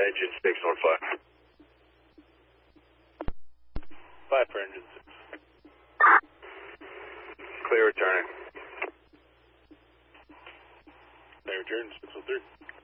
engine 6 on 5. 5 for engine 6. Clear returning. Clear return, 603.